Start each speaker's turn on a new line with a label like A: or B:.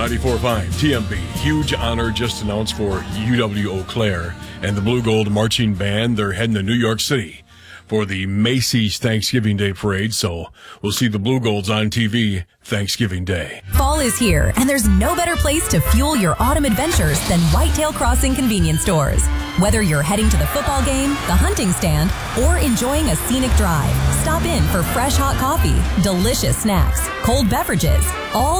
A: 94.5 TMB. Huge honor just announced for UW Eau Claire and the Blue Gold Marching Band. They're heading to New York City for the Macy's Thanksgiving Day Parade, so we'll see the Blue Golds on TV Thanksgiving Day.
B: Fall is here, and there's no better place to fuel your autumn adventures than Whitetail Crossing convenience stores. Whether you're heading to the football game, the hunting stand, or enjoying a scenic drive, stop in for fresh hot coffee, delicious snacks, cold beverages, all